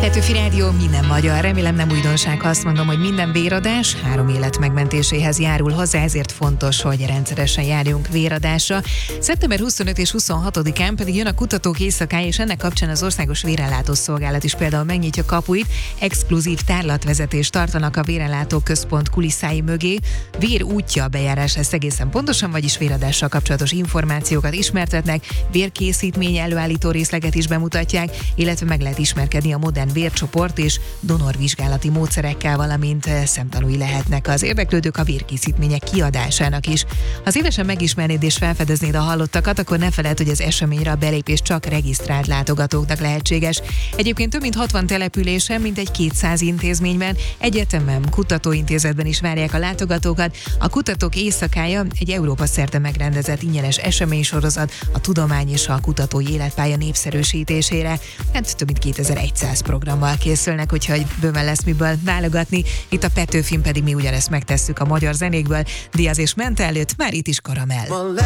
Petőfi Rádió, minden magyar. Remélem nem újdonság, ha azt mondom, hogy minden véradás 3 élet megmentéséhez járul hozzá, ezért fontos, hogy rendszeresen járjunk véradásra. Szeptember 25 és 26-án pedig jön a Kutatók Éjszakája, és ennek kapcsán az Országos Vérellátó Szolgálat is például megnyitja kapuit. Exkluzív tárlatvezetést tartanak a Vérellátó Központ kulisszái mögé. Vér útja bejárás lesz egészen pontosan, vagyis véradással kapcsolatos információkat ismertetnek, vérkészítmény előállító részleget is bemutatják, illetve meg lehet ismerkedni a modern vércsoport és donorvizsgálati módszerekkel, valamint szemtanúi lehetnek az érdeklődők a vérkészítmények kiadásának is. Ha szívesen megismernéd és felfedeznéd a hallottakat, akkor ne feledd, hogy az eseményre a belépés csak regisztrált látogatóknak lehetséges. Egyébként több mint 60 településen, mintegy 200 intézményben, egyetemen, kutatóintézetben is várják a látogatókat. A Kutatók Éjszakája egy Európa szerte megrendezett ingyenes eseménysorozat a tudomány és a kutatói életpálya népszerűsítésére. Hát több mint 2100 programmal készülnek, úgyhogy bőven lesz miből válogatni. Itt a Petőfin pedig mi ugyanezt megtesszük a magyar zenékből. Diaz és Mente előtt már itt is Karamell.